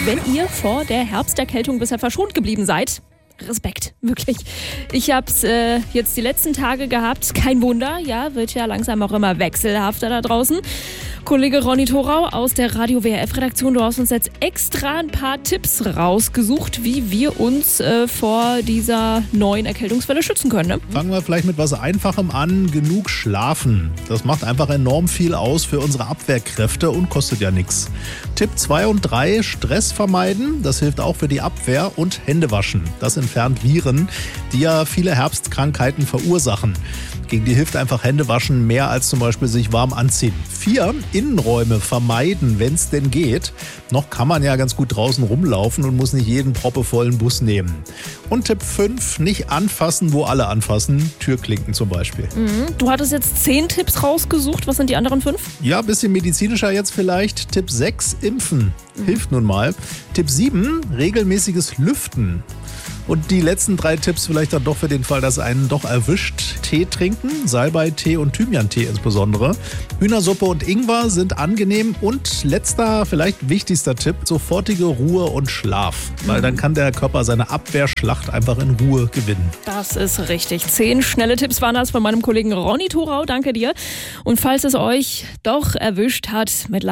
wenn ihr vor der Herbsterkältung bisher verschont geblieben seid. Respekt, wirklich. Ich habe es jetzt die letzten Tage gehabt. Kein Wunder, ja, wird ja langsam auch immer wechselhafter da draußen. Kollege Ronny Thorau aus der Radio WRF-Redaktion, du hast uns jetzt extra ein paar Tipps rausgesucht, wie wir uns vor dieser neuen Erkältungswelle schützen können. Ne? Fangen wir vielleicht mit was Einfachem an. Genug schlafen. Das macht einfach enorm viel aus für unsere Abwehrkräfte und kostet ja nichts. Tipp 2 und 3, Stress vermeiden. Das hilft auch für die Abwehr. Und Hände waschen. Das entfernt Viren, die ja viele Herbstkrankheiten verursachen. Gegen die hilft einfach Hände waschen mehr als zum Beispiel sich warm anziehen. 4, Innenräume vermeiden, wenn es denn geht. Noch kann man ja ganz gut draußen rumlaufen und muss nicht jeden proppevollen Bus nehmen. Und Tipp 5, nicht anfassen, wo alle anfassen. Türklinken zum Beispiel. Du hattest jetzt 10 Tipps rausgesucht. Was sind die anderen 5? Ja, ein bisschen medizinischer jetzt vielleicht. Tipp 6, impfen. Hilft nun mal. Tipp 7, regelmäßiges Lüften. Und die letzten 3 Tipps vielleicht dann doch für den Fall, dass einen doch erwischt. Tee trinken, Salbeitee und Thymian-Tee insbesondere. Hühnersuppe und Ingwer sind angenehm. Und letzter, vielleicht wichtigster Tipp, sofortige Ruhe und Schlaf. Weil dann kann der Körper seine Abwehrschlacht einfach in Ruhe gewinnen. Das ist richtig. 10 schnelle Tipps waren das von meinem Kollegen Ronny Thorau. Danke dir. Und falls es euch doch erwischt hat, mit